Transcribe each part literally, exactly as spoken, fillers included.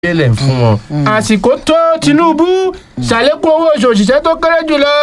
lẹ̀ fún wọn. àsìkò tó Tinubu ṣàlékún owó oṣù òṣìṣẹ́ tó kéré jùlọ.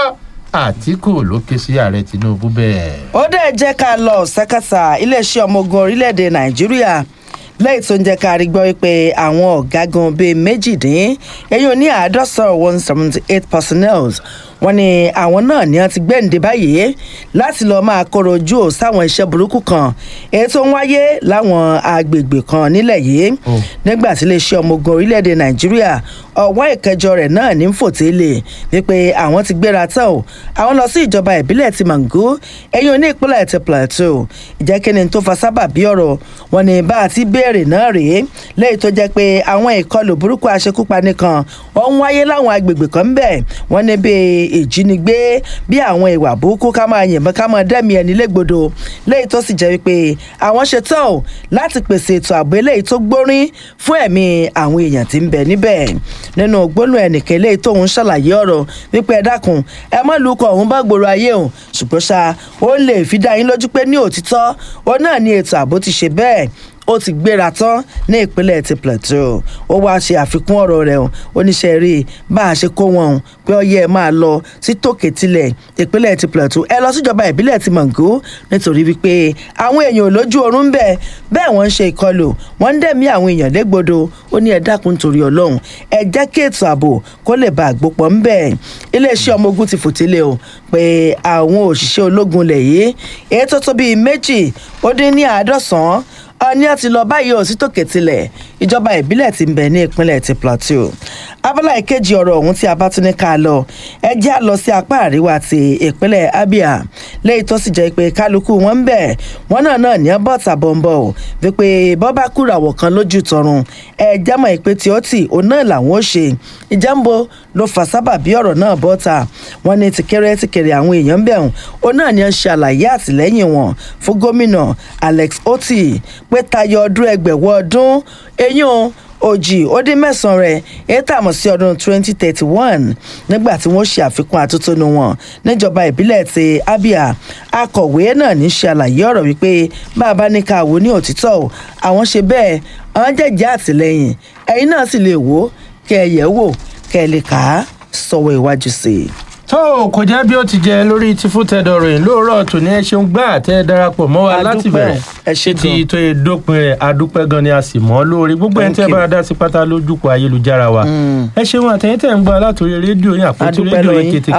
Àtíkù ló ké sí ààrẹ Tinubu bẹ́ẹ̀. ó dẹ̀ jẹ́ ká lọ sẹ́kẹ̀tà iléeṣẹ́ ọmọ ogun orílẹ̀-èdè Nàìjíríà lẹ́yìn tó ń jẹ́ ká rí gbọ́ wípé àwọn ọ̀gágun bíi méjìdín ẹ̀yìn oní àádọ́sán one seventy eight personnel wọ́n ní àwọn náà ní wọ́n ti gbẹ̀ǹde báyìí láti lọ́ọ́ máa kóró ojú sáwọn iṣẹ́ burúkú kan èyí tó ń wáyé láwọn agbègbè kan nílẹ̀ yìí nígbà tí iléeṣẹ́ ọmọ ogun orílẹ̀-èdè Nàìjíríà ọ̀wọ́ ìkẹjọ rẹ̀ náà ní fòtélè wípé àwọn ti gbéra tán o àwọn lọ sí ìjọba ìbílẹ̀ ti Mangu ẹ̀yìn oní ìpínlẹ̀ ti Plateau ìjẹ́kíni tó fa sábàbí ọ̀rọ̀ wọn ni bá a ti béèrè náà rèé lẹ́yìn tó jẹ́ pé àwọn ìkọlù burúkú aṣekúpani kan ó ń wáyé láwọn agbègbè kan ń bẹ̀ wọ́n ní bíi ìjínigbé bí àwọn ìwà burúkú ká máa yìnbọn ká máa dẹ́mi ẹni légbodò lẹ́yìn tó sì jẹ́ wípé àwọn ṣetán o láti pèsè ètò ààbò eléyìí tó gbórín fún ẹ̀mí àwọn èèyàn tí ń bẹ níbẹ̀ nínú gbólóhùn ẹnìkan eléyìí tóun ṣàlàyé ọ̀rọ̀ wípé ẹ dákun ẹ mọ́ lukọ òun bá gbòòrò ayé òun ṣùgbọ́n ṣá ó lè fi dá yín lójú pé ní òtítọ́ ó náà ní ètò ààbò ti ṣe bẹ́ẹ̀ ó ti gbéra tán ní ìpínlẹ̀ ti Plateau ó wá ṣe àfikún ọ̀rọ̀ rẹ̀ oníṣẹ́ rí bá a ṣe kó wọn pé ó yẹ máa lọ sí tòkè tilẹ̀ ìpínlẹ̀ ti Plateau ẹ lọ síjọba ìbílẹ̀ ti Mangu nítorí wípé àwọn èèyàn ò lójú oorun ń bẹ bẹ́ẹ̀ wọ́n ń ṣe ìkọlù wọ́n ń dẹ̀mí àwọn èèyàn légbodò ó ní ẹ dákun torí Ọlọ́run ẹ jẹ́ kí ètò ààbò kó lè bá àgbòpọ̀ ń bẹ iléeṣẹ́ ọmọ ogun ti fòtílẹ̀ o pé àwọn òṣìṣẹ́ ológun lẹ̀ yìí èyí tó tó bíi méjì ó dín ní àádọ́sán ọ̀ní àti lọ báyìí ò sí tòkè tilẹ̀ ìjọba ìbílẹ̀ ti ń bẹ ní ìpínlẹ̀ ti Plateau abala ìkejì ọ̀rọ̀ ọ̀hún tí a bá tún ní ká lọ ẹ jẹ́ à lọ sí apá àríwá ti ìpínlẹ̀ Abia lẹ́yìn tó sì jẹ́ pé kálukú wọn ń bẹ̀ wọ́n náà náà ní bọ́ọ̀tà bọ̀m̀bọ̀ ò wípé bọ́bá kúràwọ̀ kan lójú tọrùn ẹ jámọ̀ ìpè tí ó tì òun náà làwọn ó ṣe ìjàmbó ló fà sábàbí ọ̀rọ̀ náà bọ́ọ̀tà wọ́n ní tìkẹ́rẹ́ tìkẹ́rẹ́ àwọn èèyàn ń bẹ̀ òun náà ní ń ṣe àlàyé àtìlẹ́yìn wọn fún gómìnà Alex Otti pé tayọ ọdún ẹgbẹ̀wọ̀ ọdún eyín òjì ó dín mẹ́sàn-án rẹ̀ èyí tà mọ̀ sí ọdún twenty thirty one nígbà tí wọ́n ṣe àfikún àtúntónú wọn níjọba ìbílẹ̀ ti Abia akọ̀wé náà ní ṣe àlàyé ọ̀rọ̀ wípé bàbá ní ká wò ní òtítọ́ o àwọn ṣe bẹ́ẹ̀ àwọn jẹ́jẹ́ àtìlẹ́yìn ẹ̀yin náà sì lè wò kẹ́ ẹ yẹ̀ wò kẹ́ ẹ lè kà á sọ̀wọ́ iwájú sí i. tó kò jẹ́ bí ó ti jẹ́ lórí ti fún tẹ̀dọ̀ ròyìn lóòrọ̀ tòní ẹ ṣeun gbà tẹ́ ẹ darapọ̀ mọ́ wa láti bẹ̀rẹ̀ ẹ ṣe ti tó e dópin rẹ̀ adúpẹ́ gan ni a sì mọ́ lórí gbogbo ẹni tí ẹ bá dá sí pátá lójúpọ̀ ayélujára wa ẹ ṣeun àtẹ̀yìn tẹ̀ ń gbọ́ látòrí rédíò yín àpótí rédíò yín kétékété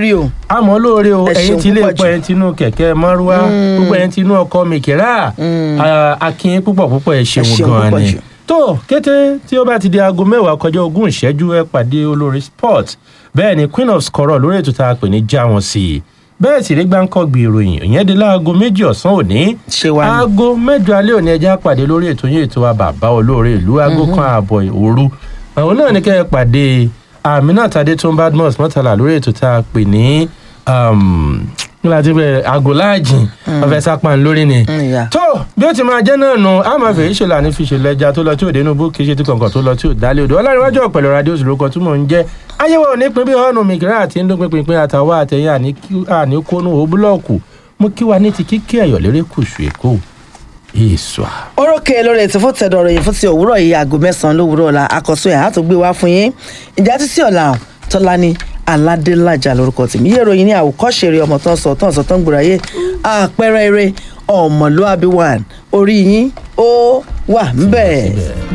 àmọ́ lóore o ẹ̀yin tí ilé ẹ̀pọ̀ ẹ̀yin tinú kẹ̀kẹ́ márúwá gbogbo ẹ̀yin tinú ọkọ̀ mìkìrà akínyín púpọ̀ púpọ̀ ẹ ṣeun gan ni tó kété tí ó bá ti di aago mẹ́wàá kọjá ogún ìṣẹ́jú ẹ pàdé olórí sport bẹ́ẹ̀ ni Queen of Scorọ̀ lórí ètò tá a pè ní já wọn sí i bẹ́ẹ̀ sì rí gbáǹkọ́gbì ìròyìn ìyẹn di láago méjì ọ̀sán òní aago mẹ́jọ alẹ́ òní ẹjẹ́ pàdé lórí ètò yín ètò wa bàbá olóore ìlú aago kan ààbọ̀ òru àwọn náà ní kẹ́ ẹ pàdé Aminat Adétún Badmus mọ́tàlá lórí ètò tá a pè ní láti bẹ agolaajì ọfẹ sápá lórí ni tó bí ó ti máa jẹ náà nù àmàfẹ ìṣẹ̀lẹ̀ àní fi ṣẹlẹ̀ ẹja tó lọ tí ò dénú bó kì í ṣe tí kọ̀ǹkọ̀ tó lọ tí ò dálé odò ọlọ́rinwájú ọ̀pẹ̀lẹ̀ rádíò òṣèlú tí mò ń jẹ́ ayéwo òní pín bí ọ̀nà mìkìrá àti ń dún pínpín àtàwọn àtẹ̀yìn àní kónú ò búlọ́ọ̀kù mú kí wa ní ti kíkí ẹ̀yọ̀ lérè kùsù èkó ìsọ̀. orókè lórí ètò fún tẹ̀dọ̀ ròyìn fún ti òwúrọ̀ yìí aago mẹ́sàn-án lówùúrọ̀ ọ̀la àkọ́sọ ẹ̀ á tó gbé wá fún yín ìjà títí ọ̀la Tọ́lání Aládélájà lórúkọ tèmi yé ìròyìn ní àwòkọ́ṣe eré ọmọ tán sọ tán sọ tán gbòòràyè àpẹẹrẹ eré ọmọlúàbí wà orí yín ó wà ń bẹ̀.